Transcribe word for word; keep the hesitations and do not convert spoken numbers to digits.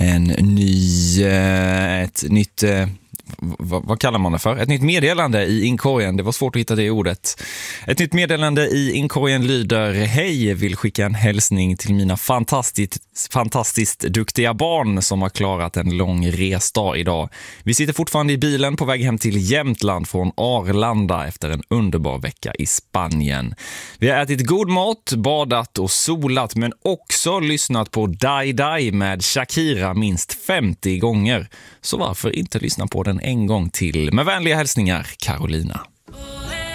en ny, ett nytt, vad, vad kallar man det för? Ett nytt meddelande i inkorgen. Det var svårt att hitta det ordet. Ett nytt meddelande i inkorgen lyder: hej, vill skicka en hälsning till mina fantastiskt, fantastiskt duktiga barn som har klarat en lång resdag idag. Vi sitter fortfarande i bilen på väg hem till Jämtland från Arlanda efter en underbar vecka i Spanien. Vi har ätit god mat, badat och solat, men också lyssnat på Die Die med Shakira minst femtio gånger. Så varför inte lyssna på den en gång till? Med vänliga hälsningar, Carolina.